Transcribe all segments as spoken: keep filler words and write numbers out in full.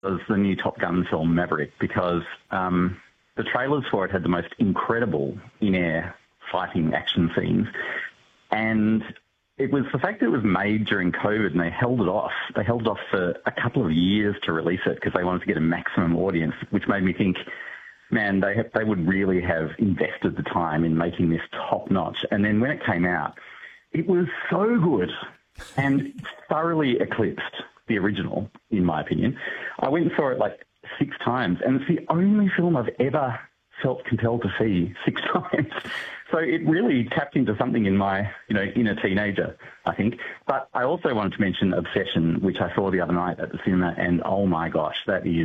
was the new Top Gun film, Maverick, because um, the trailers for it had the most incredible in-air fighting action scenes. And it was the fact that it was made during COVID and they held it off. They held it off for a couple of years to release it because they wanted to get a maximum audience, which made me think, man, they have, they would really have invested the time in making this top-notch. And then when it came out, it was so good and thoroughly eclipsed the original, in my opinion. I went and saw it like six times, and it's the only film I've ever felt compelled to see six times. So it really tapped into something in my, you know, inner teenager, I think. But I also wanted to mention Obsession, which I saw the other night at the cinema, and oh my gosh, that is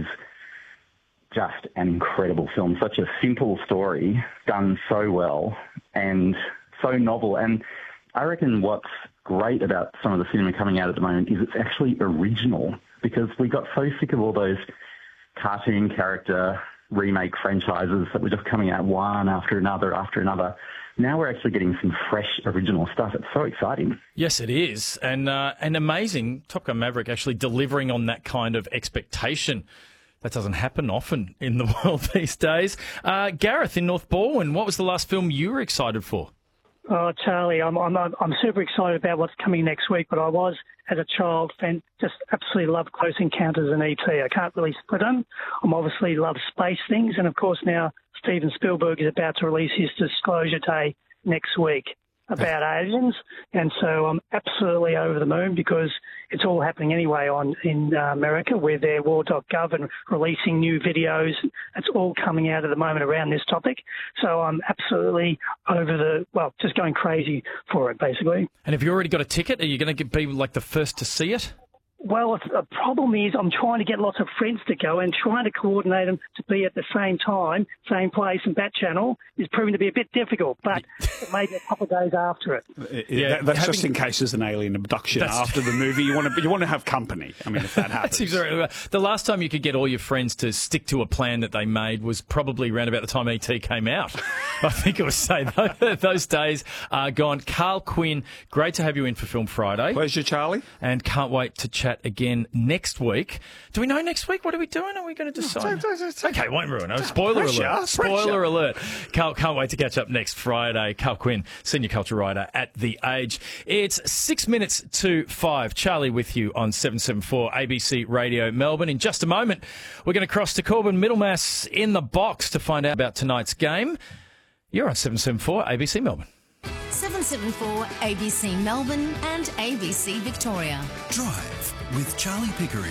just an incredible film. Such a simple story, done so well, and so novel. And I reckon what's great about some of the cinema coming out at the moment is it's actually original, because we got so sick of all those cartoon character remake franchises that were just coming out one after another after another. Now we're actually getting some fresh, original stuff. It's so exciting. Yes, it is. And uh, and amazing, Top Gun Maverick actually delivering on that kind of expectation. That doesn't happen often in the world these days. Uh, Gareth in North Balwyn, what was the last film you were excited for? Oh, Charlie, I'm I'm I'm super excited about what's coming next week. But I was, as a child, fan, just absolutely loved Close Encounters and E T. I can't really split them. I'm obviously love space things, and of course now Steven Spielberg is about to release his Disclosure Day next week about aliens, and so I'm absolutely over the moon because it's all happening anyway on in uh, America, where they're war dot gov and releasing new videos. It's all coming out at the moment around this topic. So I'm absolutely over the, well, just going crazy for it, basically. And have you already got a ticket? Are you going to be like the first to see it? Well, the problem is I'm trying to get lots of friends to go, and trying to coordinate them to be at the same time, same place and Bat Channel is proving to be a bit difficult, but maybe a couple of days after it. Yeah, that, that's having, just in case there's an alien abduction after the movie. You want to you want to have company. I mean, if that happens. Exactly. The last time you could get all your friends to stick to a plan that they made was probably around about the time E T came out. I think it was say those days are gone. Carl Quinn, great to have you in for Film Friday. Pleasure, Charlie. And can't wait to chat again next week. Do we know next week? What are we doing? Are we going to decide? Okay, won't ruin it. Spoiler pressure, alert. Spoiler pressure. alert. Carl, can't wait to catch up next Friday. Carl Quinn, senior culture writer at The Age. It's six minutes to five. Charlie with you on seven seven four A B C Radio Melbourne. In just a moment, we're going to cross to Corbin Middlemass in the box to find out about tonight's game. You're on seven seven four A B C Melbourne. seven seven four A B C Melbourne and A B C Victoria. Drive with Charlie Pickering.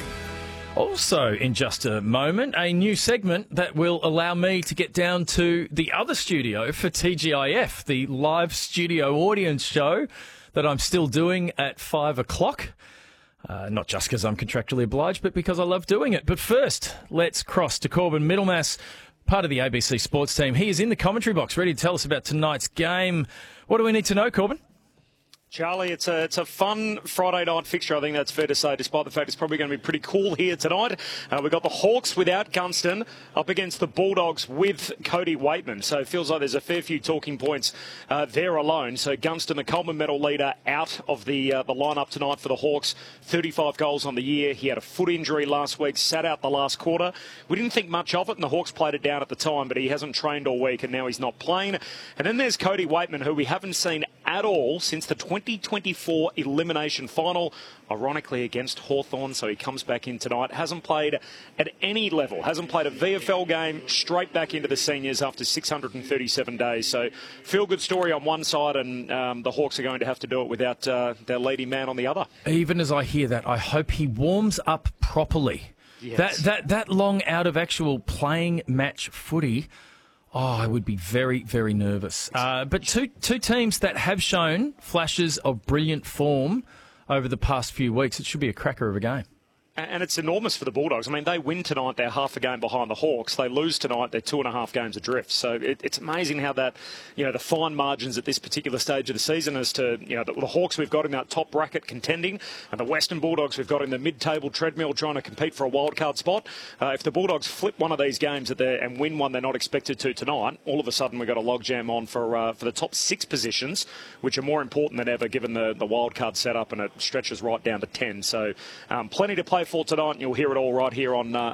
Also, in just a moment, a new segment that will allow me to get down to the other studio for T G I F, the live studio audience show that I'm still doing at five o'clock. Uh, not just because I'm contractually obliged, but because I love doing it. But first, let's cross to Corbin Middlemass, part of the A B C Sports team. He is in the commentary box, ready to tell us about tonight's game. What do we need to know, Corbin? Charlie, it's a it's a fun Friday night fixture, I think that's fair to say, despite the fact it's probably going to be pretty cool here tonight. Uh, we've got the Hawks without Gunston up against the Bulldogs with Cody Waitman. So it feels like there's a fair few talking points uh, there alone. So Gunston, the Coleman medal leader, out of the uh, the lineup tonight for the Hawks. thirty-five goals on the year. He had a foot injury last week, sat out the last quarter. We didn't think much of it, and the Hawks played it down at the time, but he hasn't trained all week, and now he's not playing. And then there's Cody Waitman, who we haven't seen at all since the twenty twenty-four elimination final, ironically against Hawthorn, so he comes back in tonight. Hasn't played at any level, hasn't played a V F L game, straight back into the seniors after six hundred thirty-seven days. So feel-good story on one side, and um, the Hawks are going to have to do it without uh, their leading man on the other. Even as I hear that, I hope he warms up properly. Yes. That, that, that long out of actual playing match footy, oh, I would be very, very nervous. Uh, but two two teams that have shown flashes of brilliant form over the past few weeks. It should be a cracker of a game. And it's enormous for the Bulldogs. I mean, they win tonight, they're half a game behind the Hawks. They lose tonight, they're two and a half games adrift. So it, it's amazing how that, you know, the fine margins at this particular stage of the season as to, you know, the, the Hawks we've got in that top bracket contending, and the Western Bulldogs we've got in the mid-table treadmill trying to compete for a wildcard spot. Uh, if the Bulldogs flip one of these games at their, and win one they're not expected to tonight, all of a sudden we've got a logjam on for uh, for the top six positions, which are more important than ever given the, the wildcard setup, and it stretches right down to ten. So um, plenty to play for tonight, and you'll hear it all right here on uh,